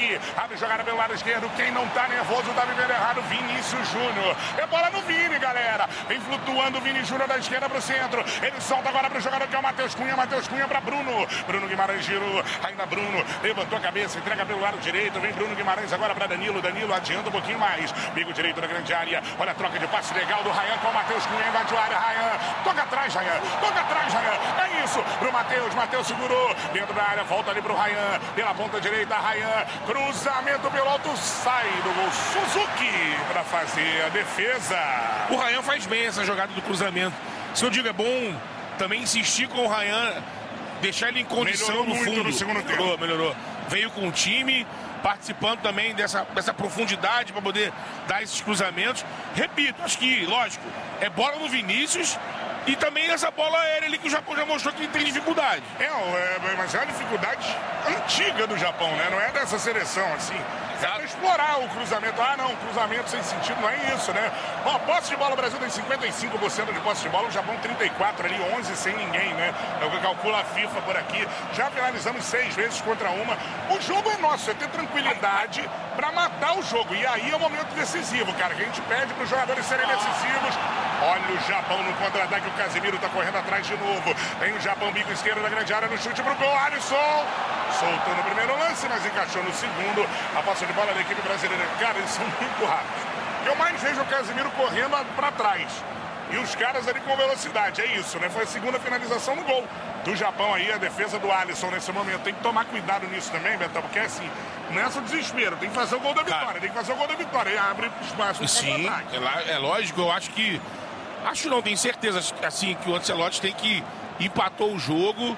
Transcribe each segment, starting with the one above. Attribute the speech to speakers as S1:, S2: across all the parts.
S1: aqui. Abre jogada pelo lado esquerdo. Quem não tá nervoso tá vivendo errado. Vinícius Júnior. É bola no Vini, galera. Vem flutuando o Vini Júnior da esquerda pro centro. Ele solta agora pro jogador que é o Matheus Cunha. Matheus Cunha pra Bruno. Bruno Guimarães girou. Ainda Bruno. Levantou a cabeça. Entrega pelo lado direito. Vem Bruno Guimarães agora pra Danilo. Danilo adianta um pouquinho mais. Bico direito da grande área. Olha a troca de passe legal do Ryan com o Matheus Cunha. Invade a área. Ryan. Toca atrás, Ryan. Toca atrás, Ryan. É isso. Pro Matheus. Matheus segurou. Dentro da área. Volta ali pro Ryan. Pela ponta direita, Ryan. Cruzamento pelo alto. Sai do gol. Suzuki pra fazer a defesa.
S2: O Ryan faz bem essa jogada do cruzamento. Se eu digo, é bom também insistir com o Ryan, deixar ele em condição no fundo.
S1: No segundo tempo.
S2: Melhorou. Veio com o time, participando também dessa profundidade para poder dar esses cruzamentos. Repito, acho que, lógico, é bola no Vinícius e também essa bola aérea ali que o Japão já mostrou que tem dificuldade.
S1: Mas é uma dificuldade antiga do Japão, né? Não é dessa seleção, assim. É pra explorar o cruzamento. Ah, não, cruzamento sem sentido, não é isso, né? Ó, posse de bola, o Brasil tem 55% de posse de bola, o Japão 34% ali, 11 sem ninguém, né? É o que calcula a FIFA por aqui. Já finalizamos 6 vezes contra uma. O jogo é nosso, é ter tranquilidade pra matar o jogo. E aí é o momento decisivo, cara, que a gente pede pros jogadores serem decisivos. Olha o Japão no contra-ataque, o Casemiro tá correndo atrás de novo. Tem o Japão, bico esquerdo da grande área no chute pro gol. Alisson soltou no primeiro lance, mas encaixou no segundo. A posse de bola da equipe brasileira. Cara, eles são muito rápidos. Eu mais vejo o Casemiro correndo para trás. E os caras ali com velocidade. É isso, né? Foi a segunda finalização no gol do Japão aí, a defesa do Alisson nesse momento. Tem que tomar cuidado nisso também, Betão, porque assim, não é só desespero. Tem que fazer o gol da vitória. Tem que fazer o gol da vitória. E abre espaço no contra-ataque.
S2: Sim, é lógico. Eu acho que... Acho não, tenho certeza, assim, que o Ancelotti tem que empatou o jogo.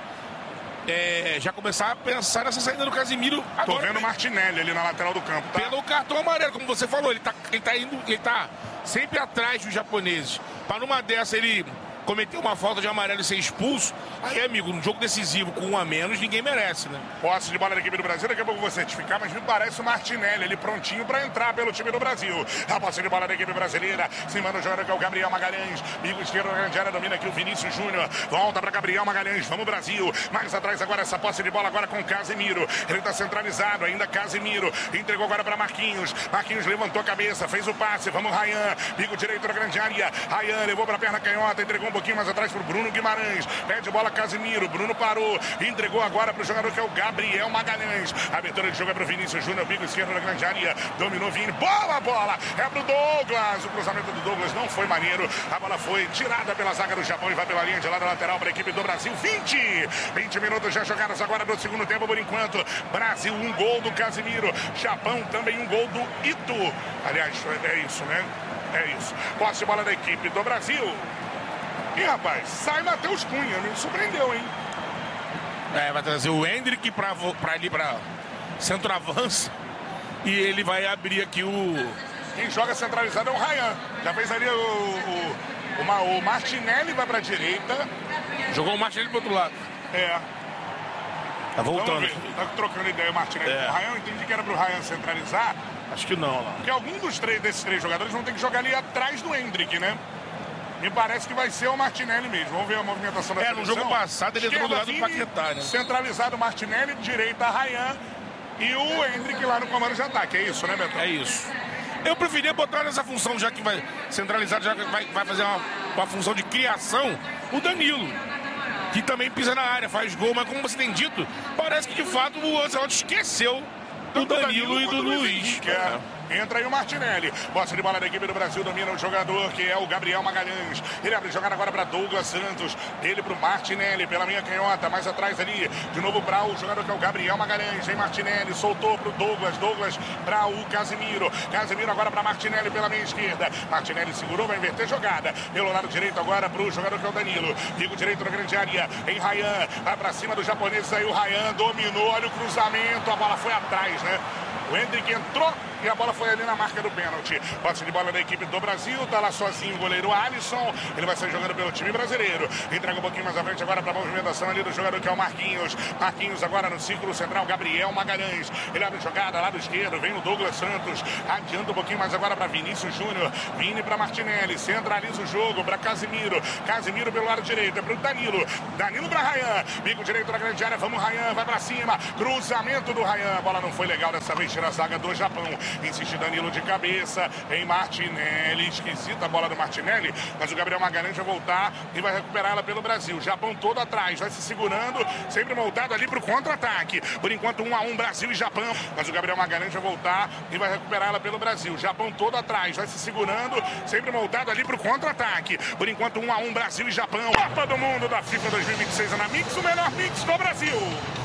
S2: Já começar a pensar nessa saída do Casemiro.
S1: Tô vendo o Martinelli ali na lateral do campo, tá?
S2: Pelo cartão amarelo, como você falou, ele tá sempre atrás dos japoneses. Para numa dessa ele cometer uma falta de amarelo e ser expulso, aí, amigo, num jogo decisivo com 1 a menos, ninguém merece, né?
S1: Posse de bola da equipe do Brasil, daqui a pouco eu vou certificar, mas me parece o Martinelli ali prontinho para entrar pelo time do Brasil. A posse de bola da equipe brasileira, cima do jogador que é o Gabriel Magalhães, bico esquerdo da grande área, domina aqui o Vinícius Júnior, volta para Gabriel Magalhães, vamos Brasil, mais atrás agora essa posse de bola agora com Casemiro, ele tá centralizado, ainda Casemiro, entregou agora para Marquinhos, Marquinhos levantou a cabeça, fez o passe, vamos Ryan, bico direito da grande área, Ryan levou para a perna canhota, entregou um pouquinho mais atrás pro Bruno Guimarães, pede bola Casemiro, Bruno parou, entregou agora pro jogador que é o Gabriel Magalhães, a abertura de jogo é pro Vinícius Júnior, bico esquerdo da grande área, dominou Vini, bola, é pro Douglas, o cruzamento do Douglas não foi maneiro, a bola foi tirada pela zaga do Japão e vai pela linha de lado lateral para a equipe do Brasil, 20 minutos já jogados agora do segundo tempo por enquanto, Brasil 1 gol do Casemiro, Japão também 1 gol do Ito, aliás, é isso, né? É isso, posse de bola da equipe do Brasil. E rapaz, sai Matheus Cunha, me surpreendeu, hein?
S2: Vai trazer o Hendrick pra ali pra centroavança e ele vai abrir aqui o...
S1: Quem joga centralizado é o Ryan. Já fez ali o Martinelli vai pra direita.
S2: Jogou o Martinelli pro outro lado. Tá voltando.
S1: Tá trocando ideia o Martinelli. O Ryan, eu entendi que era pro Ryan centralizar.
S2: Acho que não.
S1: Porque algum desses três jogadores vão ter que jogar ali atrás do Hendrick, né? Me parece que vai ser o Martinelli mesmo. Vamos ver a movimentação da seleção.
S2: No jogo passado ele entrou do lado do Paquetá, né?
S1: Centralizado Martinelli, direita Ryan e o Hendrick lá no comando de ataque. É isso, né, Betão?
S2: É isso. Eu preferia botar nessa função, já que vai centralizado, já que vai fazer uma função de criação, o Danilo, que também pisa na área, faz gol, mas como você tem dito, parece que de fato o Ancelotti esqueceu do Danilo e do Luiz.
S1: Entra aí o Martinelli. Posse de bola da equipe do Brasil. Domina o jogador que é o Gabriel Magalhães. Ele abre jogada agora para Douglas Santos. Ele para o Martinelli pela minha canhota. Mais atrás ali. De novo para o jogador que é o Gabriel Magalhães. Vem Martinelli. Soltou para o Douglas. Douglas para o Casemiro. Casemiro agora para Martinelli pela minha esquerda. Martinelli segurou. Vai inverter jogada. Pelo lado direito agora para o jogador que é o Danilo. Bico direito na grande área. Em Ryan. Vai para cima do japonês. Aí o Ryan dominou. Olha o cruzamento. A bola foi atrás, né? O Hendrick entrou e a bola foi foi ali na marca do pênalti. Posse de bola da equipe do Brasil, tá lá sozinho o goleiro Alisson, ele vai sair jogando pelo time brasileiro. Entrega um pouquinho mais à frente agora para a movimentação ali do jogador que é o Marquinhos. Marquinhos agora no círculo central, Gabriel Magalhães. Ele abre jogada, lado esquerdo, vem o Douglas Santos. Adianta um pouquinho mais agora para Vinícius Júnior. Vini para Martinelli, centraliza o jogo para Casimiro. Casimiro pelo lado direito, é para o Danilo. Danilo para Rayan, bico direito na grande área, vamos Rayan, vai para cima. Cruzamento do Rayan, a bola não foi legal dessa vez, tira a zaga do Japão. Insiste Danilo de cabeça em Martinelli. Esquisita a bola do Martinelli, mas o Gabriel Magalhães vai voltar e vai recuperar ela pelo Brasil. Japão todo atrás, vai se segurando, sempre montado ali para o contra-ataque. Por enquanto 1-1 Brasil e Japão, mas o Gabriel Magalhães vai voltar e vai recuperar ela pelo Brasil. Japão todo atrás, vai se segurando, sempre montado ali para o contra-ataque. Por enquanto 1-1 Brasil e Japão. Copa do Mundo da FIFA 2026 na Mix, o melhor mix do Brasil.